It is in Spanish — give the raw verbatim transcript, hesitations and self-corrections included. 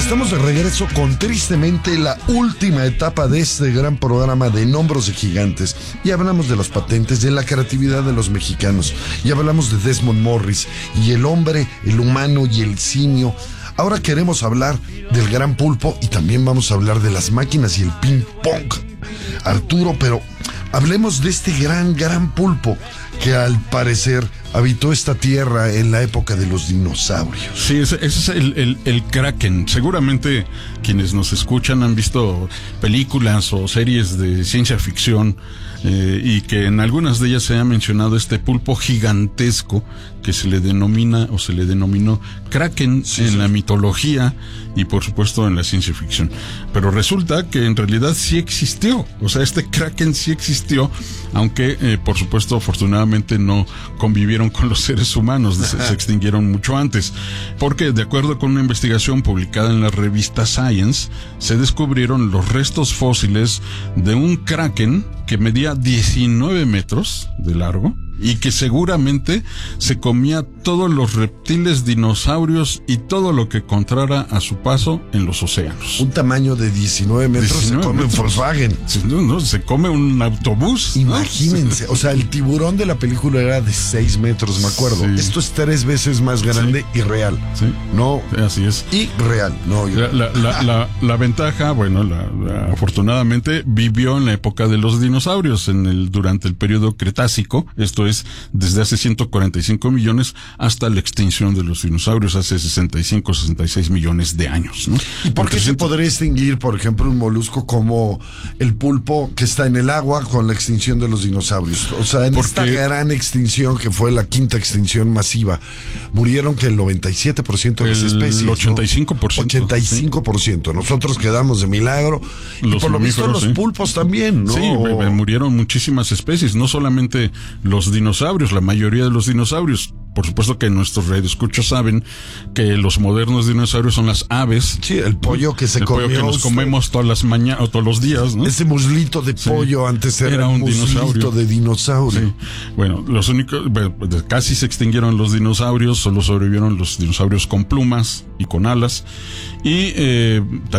Estamos de regreso con tristemente la última etapa de este gran programa de En Hombros de Gigantes. Y hablamos de las patentes, de la creatividad de los mexicanos. Y hablamos de Desmond Morris y el hombre, el humano y el simio. Ahora queremos hablar del gran pulpo y también vamos a hablar de las máquinas y el ping pong. Arturo, pero hablemos de este gran, gran pulpo que al parecer habitó esta tierra en la época de los dinosaurios. Sí, ese, ese es el, el, el Kraken. Seguramente quienes nos escuchan han visto películas o series de ciencia ficción eh, y que en algunas de ellas se ha mencionado este pulpo gigantesco que se le denomina o se le denominó Kraken sí, en sí. la mitología y por supuesto en la ciencia ficción. Pero resulta que en realidad sí existió. O sea, este Kraken sí existió, aunque eh, por supuesto afortunadamente no convivieron con los seres humanos, se, se extinguieron mucho antes, porque de acuerdo con una investigación publicada en la revista Science, se descubrieron los restos fósiles de un kraken que medía diecinueve metros de largo y que seguramente se comía todos los reptiles, dinosaurios y todo lo que encontrara a su paso en los océanos. Un tamaño de diecinueve metros diecinueve se come metros. Un Volkswagen. No, no, se come un autobús. Imagínense, ¿no? O sea, el tiburón de la película era de seis metros, me acuerdo. Sí. Esto es tres veces más grande sí. y real. Sí. No, sí, así es. Y real. No, la, la, la, la, la ventaja, bueno, la, la, afortunadamente vivió en la época de los dinosaurios, en el durante el periodo Cretácico. Esto es desde hace ciento cuarenta y cinco millones hasta la extinción de los dinosaurios hace sesenta y cinco, sesenta y seis millones de años, ¿no? ¿Y por qué se podría extinguir, por ejemplo, un molusco como el pulpo que está en el agua con la extinción de los dinosaurios? O sea, en Porque esta gran extinción que fue la quinta extinción masiva, murieron que el noventa y siete por ciento de las especies. El ochenta y cinco por ciento. ochenta y cinco por ciento. Sí. Nosotros quedamos de milagro. Los y por lo visto los sí. pulpos también, ¿no? Sí, murieron muchísimas especies, no solamente los dinosaurios, la mayoría de los dinosaurios. Por supuesto que nuestros radioescuchos saben que los modernos dinosaurios son las aves. Sí, el pollo que se el comió. pollo que nos comemos todas las mañanas o todos los días, ¿no? Ese muslito de pollo sí, antes era, era un muslito dinosaurio. de dinosaurio. Sí. Bueno, los únicos, bueno, casi se extinguieron los dinosaurios, solo sobrevivieron los dinosaurios con plumas y con alas. Y eh,